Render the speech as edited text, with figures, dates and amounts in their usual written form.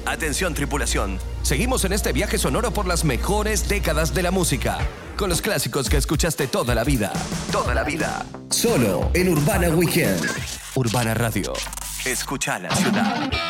Atención, tripulación. Seguimos en este viaje sonoro por las mejores décadas de la música. Con los clásicos que escuchaste toda la vida. Toda la vida. Solo en Urbana Weekend. Urbana Radio. Escucha la ciudad.